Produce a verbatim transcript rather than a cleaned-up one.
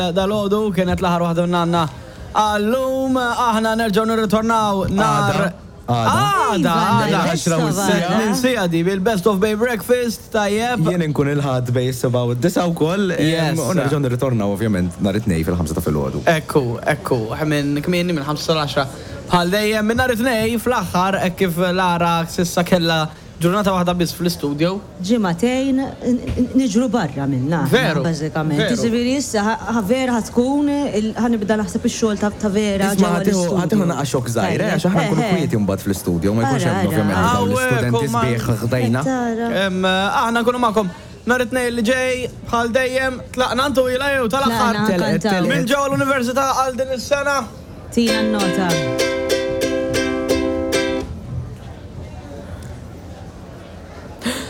dal-għodu kienet l-aħħar waħda nanna. Allum aħna nerġgħu nirritornaw nar Għada, għada, għaxra u s-sija. Ninsija di bil-Best of Bay Breakfast, tajjeb. Jien nkun il-ħad bej s-seba u d-disa u koll. U nerġgħu nirritornaw ovvjament nar it-tnej fil-ħamsa ta' fil-għodu. Ekku, ekku, minn kmieni minn ħamsa sal-għaxra. Bħal dejjem minn nar it-tnej fl-aħħar hekk kif Lara sissa kella ġurnata waħda biss fl-istudio. Ġimatejn niġru barra minna. Veru. Bażikament. Tiġifieri issa vera ħatkun ħanibda naħseb ix-xogħol ta' Vera ġewwa l-istudio. Ħadd naqa' xokk żgħira għax aħna nkunu kwieti mbagħad fl-istudio ma jkunx hemm ovvjament l-istudenti sbieħ ħdejna. Aħna nkunu magħkom nhar it-tnejn li ġej bħal dejjem tlaqna ntu ilha jew tal-aħħar. Minn ġewwa l-Università għal din is-sena. Tina n-nota.